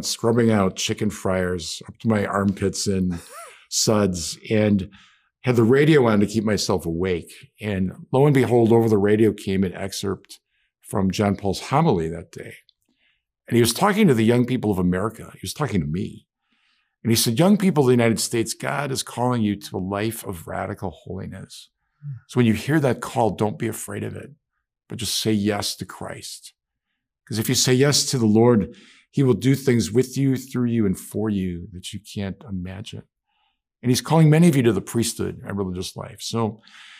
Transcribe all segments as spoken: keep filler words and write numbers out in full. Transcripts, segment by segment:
around scrubbing out chicken fryers up to my armpits in suds and had the radio on to keep myself awake. And lo and behold, over the radio came an excerpt from John Paul's homily that day. And he was talking to the young people of America. He was talking to me. And he said, young people of the United States, God is calling you to a life of radical holiness. So when you hear that call, don't be afraid of it, but just say yes to Christ. Because if you say yes to the Lord, he will do things with you, through you, and for you that you can't imagine. And he's calling many of you to the priesthood and religious life. So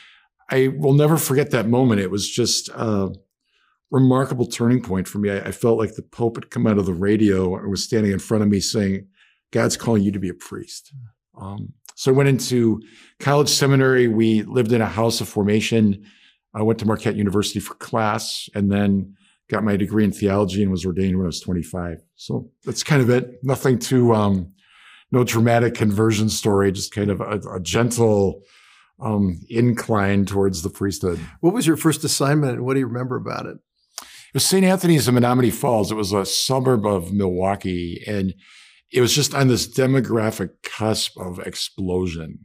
I will never forget that moment. It was just a remarkable turning point for me. I, I felt like the Pope had come out of the radio and was standing in front of me saying, God's calling you to be a priest. Um, so I went into college seminary. We lived in a house of formation. I went to Marquette University for class and then got my degree in theology and was ordained when I was twenty-five. So that's kind of it. Nothing too, um, no dramatic conversion story, just kind of a, a gentle um, incline towards the priesthood. What was your first assignment and what do you remember about it? It was Saint Anthony's in Menominee Falls. It was a suburb of Milwaukee, and it was just on this demographic cusp of explosion.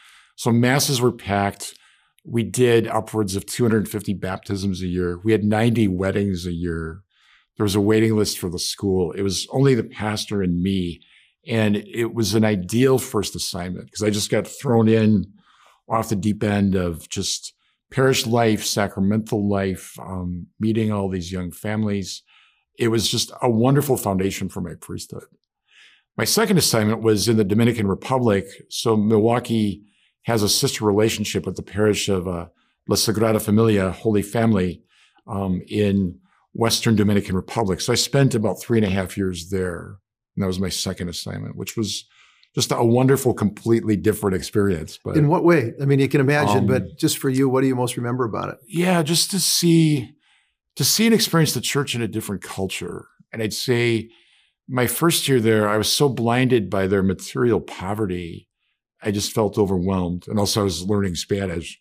So masses were packed. We did upwards of two hundred fifty baptisms a year. We had ninety weddings a year. There was a waiting list for the school. It was only the pastor and me. And it was an ideal first assignment because I just got thrown in off the deep end of just parish life, sacramental life, um, meeting all these young families. It was just a wonderful foundation for my priesthood. My second assignment was in the Dominican Republic. So Milwaukee has a sister relationship with the parish of uh, La Sagrada Familia, Holy Family, um, in Western Dominican Republic. So I spent about three and a half years there. And that was my second assignment, which was just a wonderful, completely different experience. But in what way? I mean, you can imagine, um, but just for you, what do you most remember about it? Yeah, just to see, to see and experience the church in a different culture. And I'd say my first year there, I was so blinded by their material poverty, I just felt overwhelmed. And also I was learning Spanish.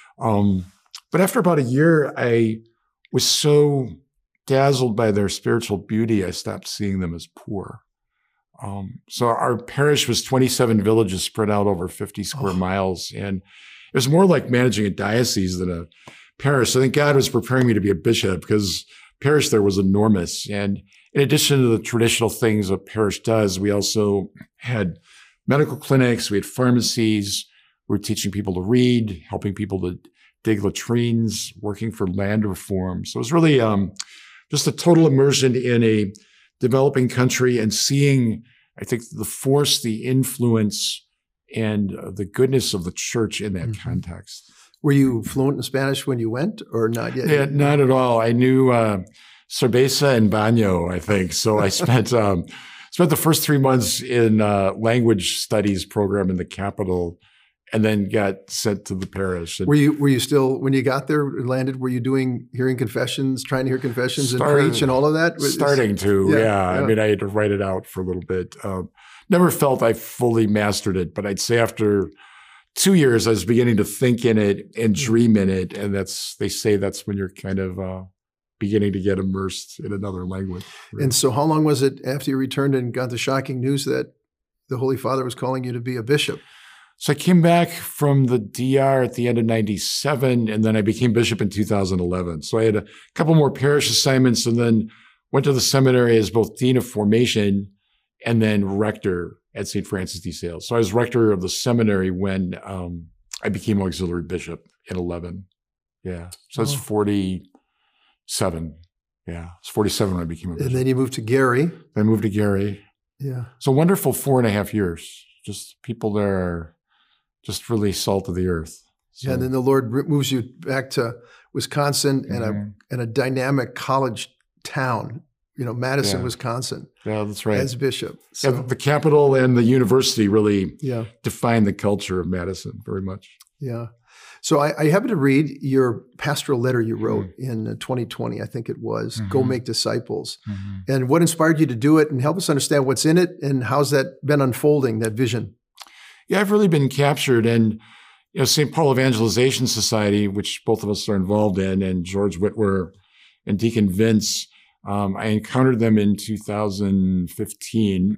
Um, but after about a year, I was so dazzled by their spiritual beauty, I stopped seeing them as poor. Um, so our parish was twenty-seven villages spread out over fifty square oh. miles. And it was more like managing a diocese than a parish. I think God was preparing me to be a bishop because parish there was enormous. And in addition to the traditional things a parish does, we also had medical clinics, we had pharmacies, we were teaching people to read, helping people to dig latrines, working for land reform. So it was really um, just a total immersion in a developing country and seeing, I think, the force, the influence, and uh, the goodness of the church in that mm-hmm. context. Were you fluent in Spanish when you went or not yet? Yeah, not at all. I knew uh, cerveza and baño, I think. So I spent um, spent the first three months in uh, language studies program in the capital and then got sent to the parish. And were you were you still, when you got there, landed, were you doing, hearing confessions, trying to hear confessions started, and preach and all of that? Starting to, yeah, yeah. yeah. I mean, I had to write it out for a little bit. Um, never felt I fully mastered it, but I'd say after two years, I was beginning to think in it and dream in it. And that's, they say that's when you're kind of uh, beginning to get immersed in another language. Right? And so how long was it after you returned and got the shocking news that the Holy Father was calling you to be a bishop? So I came back from the D R at the end of ninety-seven, and then I became bishop in two thousand eleven. So I had a couple more parish assignments and then went to the seminary as both dean of formation and then rector at Saint Francis de Sales. So I was rector of the seminary when um, I became auxiliary bishop in eleven. Yeah. So it's oh. forty-seven. Yeah. It's forty-seven when I became a bishop. And then you moved to Gary. I moved to Gary. Yeah. So wonderful four and a half years. Just people there are just really salt of the earth. So. Yeah, and then the Lord moves you back to Wisconsin mm-hmm. and a and a dynamic college town, you know, Madison, yeah. Wisconsin. Yeah, that's right. As bishop. So. Yeah, the capital and the university really yeah. define the culture of Madison very much. Yeah. So I, I happened to read your pastoral letter you wrote mm-hmm. in twenty twenty, I think it was, mm-hmm. Go Make Disciples. Mm-hmm. And what inspired you to do it, and help us understand what's in it and how's that been unfolding, that vision? Yeah, I've really been captured. And, you know, Saint Paul Evangelization Society, which both of us are involved in, and George Whitwer and Deacon Vince, Um, I encountered them in two thousand fifteen